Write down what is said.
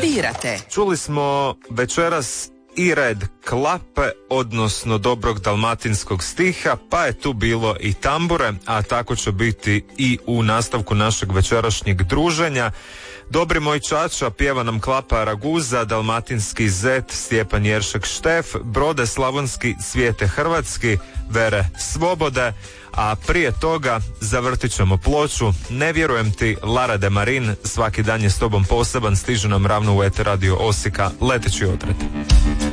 kreirate? Čuli smo večeras i red klape, odnosno dobrog dalmatinskog stiha, pa je tu bilo i tambure, a tako će biti i u nastavku našeg večerašnjeg druženja. Dobri moj čača pjeva nam Klapa Raguza, Dalmatinski zet Stjepan Jeršek Štef, Brode Slavonski Svijete Hrvatski, Vere Svobode, a prije toga zavrtit ćemo ploču Ne vjerujem ti Lara de Marin, Svaki dan je s tobom poseban, stižu nam ravno u eter radio Osijeka Leteći odred.